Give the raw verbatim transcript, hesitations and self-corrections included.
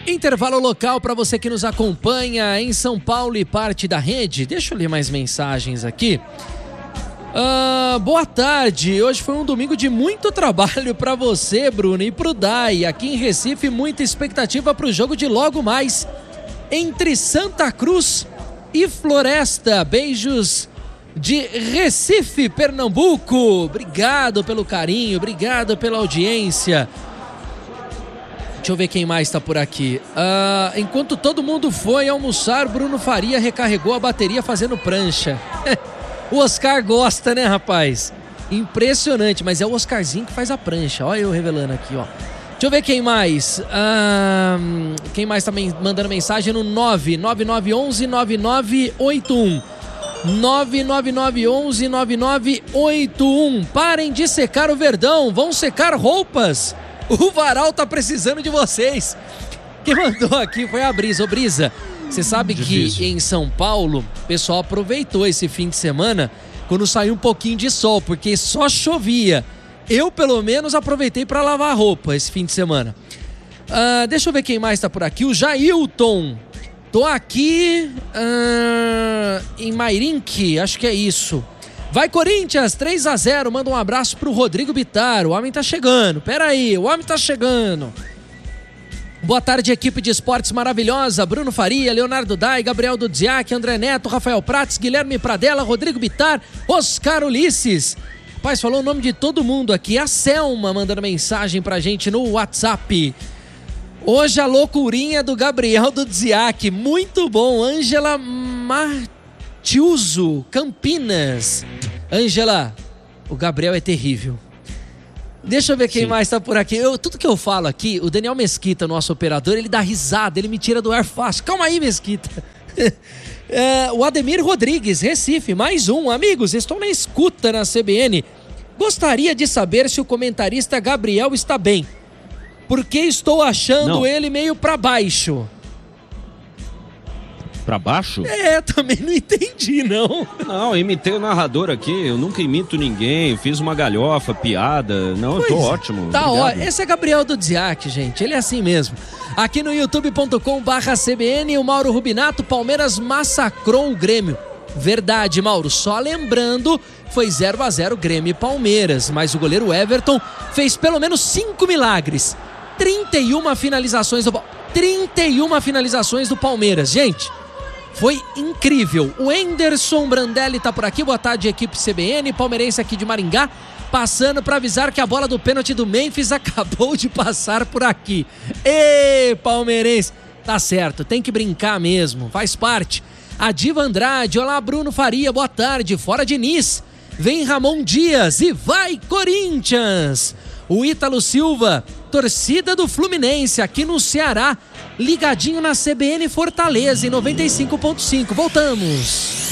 Intervalo local para você que nos acompanha em São Paulo e parte da rede. Deixa eu ler mais mensagens aqui. Uh, boa tarde, hoje foi um domingo de muito trabalho para você, Bruno, e pro Dai. Aqui em Recife, muita expectativa para o jogo de logo mais entre Santa Cruz e Floresta. Beijos de Recife, Pernambuco. Obrigado pelo carinho, obrigado pela audiência. Deixa eu ver quem mais tá por aqui. Uh, enquanto todo mundo foi almoçar, Bruno Faria recarregou a bateria fazendo prancha. O Oscar gosta, né, rapaz? Impressionante, mas é o Oscarzinho que faz a prancha. Olha eu revelando aqui, ó. Deixa eu ver quem mais. Uh, quem mais tá mandando mensagem no nove nove nove um um nove nove oito um. nove nove nove um um nove nove oito um. Parem de secar o Verdão, vão secar roupas. O varal tá precisando de vocês. Quem mandou aqui foi a Brisa. Ô Brisa, você sabe Difícil. que em São Paulo o pessoal aproveitou esse fim de semana quando saiu um pouquinho de sol, porque só chovia. Eu, pelo menos, aproveitei para lavar a roupa esse fim de semana. Uh, deixa eu ver quem mais tá por aqui. O Jailton. Tô aqui uh, em Mairink, acho que é isso. Vai Corinthians, três a zero. Manda um abraço pro Rodrigo Bittar. O homem tá chegando. Pera aí, o homem tá chegando. Boa tarde, equipe de esportes maravilhosa. Bruno Faria, Leonardo Dai, Gabriel Dudziak, André Neto, Rafael Prates, Guilherme Pradella, Rodrigo Bittar, Oscar Ulisses. Rapaz, falou o nome de todo mundo aqui. A Selma mandando mensagem pra gente no WhatsApp. Hoje a loucurinha do Gabriel Dudziak. Muito bom. Ângela Martiuso, Campinas. Ângela, o Gabriel é terrível. Deixa eu ver quem Sim. mais tá por aqui. Eu, tudo que eu falo aqui, o Daniel Mesquita, nosso operador, ele dá risada, ele me tira do ar fácil. Calma aí, Mesquita. é, o Ademir Rodrigues, Recife, mais um. Amigos, estou na escuta na C B N. Gostaria de saber se o comentarista Gabriel está bem, porque estou achando Não. ele meio pra baixo. Pra baixo? É, também não entendi, não. Não, eu imitei o narrador aqui, eu nunca imito ninguém, fiz uma galhofa, piada. Não, pois eu tô ótimo. Tá ótimo. Esse é Gabriel Dudziak, gente, ele é assim mesmo. Aqui no youtube ponto com barra C B N, o Mauro Rubinato, Palmeiras massacrou o Grêmio. Verdade, Mauro, só lembrando, foi zero a zero Grêmio e Palmeiras, mas o goleiro Everton fez pelo menos cinco milagres. trinta e uma finalizações do trinta e uma finalizações do Palmeiras, gente. Foi incrível. O Enderson Brandelli tá por aqui. Boa tarde, equipe C B N. Palmeirense aqui de Maringá, passando para avisar que a bola do pênalti do Memphis acabou de passar por aqui. Ê, palmeirense. Tá certo, tem que brincar mesmo, faz parte. A Diva Andrade, olá Bruno Faria, boa tarde. Fora Diniz, vem Ramon Dias e vai Corinthians. O Ítalo Silva, torcida do Fluminense aqui no Ceará, ligadinho na C B N Fortaleza em noventa e cinco ponto cinco. Voltamos.